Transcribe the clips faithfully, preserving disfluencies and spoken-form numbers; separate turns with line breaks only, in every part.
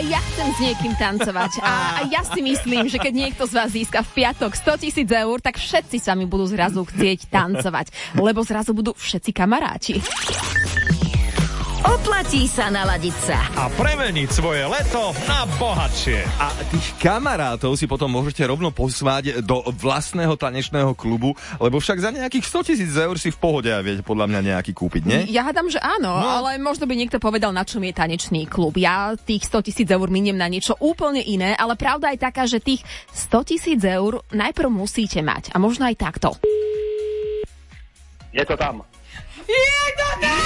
A ja chcem s niekým tancovať. A, a ja si myslím, že keď niekto z vás získa v piatok stotisíc eur, tak všetci sa mi budú zrazu chcieť tancovať. Lebo zrazu budú všetci kamaráti.
Oplatí sa naladiť sa
a premeniť svoje leto na bohatšie.
A tých kamarátov si potom môžete rovno posvať do vlastného tanečného klubu, lebo však za nejakých stotisíc eur si v pohode aj viete podľa mňa nejaký kúpiť, nie?
Ja hádam, že áno, no. Ale možno by niekto povedal, na čom je tanečný klub. Ja tých stotisíc eur miniem na niečo úplne iné, ale pravda je taká, že tých stotisíc eur najprv musíte mať. A možno aj takto.
Je to tam.
Je to tam!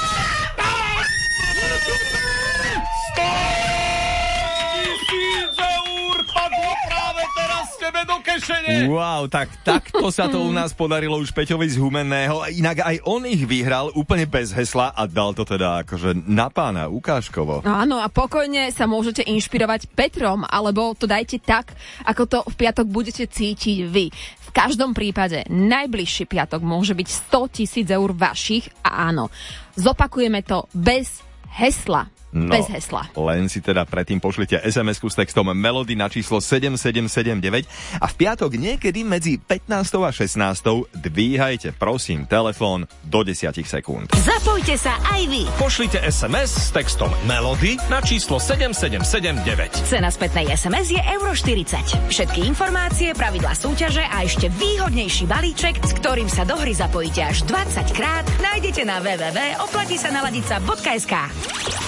Do kešene.
Wow, tak takto sa to u nás podarilo už Peťovi z Humenného. Inak aj on ich vyhral úplne bez hesla a dal to teda akože na pána, ukážkovo.
Áno, a pokojne sa môžete inšpirovať Petrom, alebo to dajte tak, ako to v piatok budete cítiť vy. V každom prípade najbližší piatok môže byť stotisíc eur vašich a áno, zopakujeme to bez hesla.
No,
bez hesla.
Len si teda predtým pošlite es em esku s textom Melody na číslo sedem sedem sedem deväť a v piatok niekedy medzi pätnástou a šestnástou dvíhajte prosím telefón do desať sekúnd.
Zapojte sa aj vy.
Pošlite es em es s textom Melody na číslo sedem sedem sedem deväť.
Cena spätnej es em es je euro štyridsať. Všetky informácie, pravidlá súťaže a ešte výhodnejší balíček, s ktorým sa do hry zapojíte až dvadsať krát, nájdete na w w w bodka oplatí sa naladiť sa bodka es ká.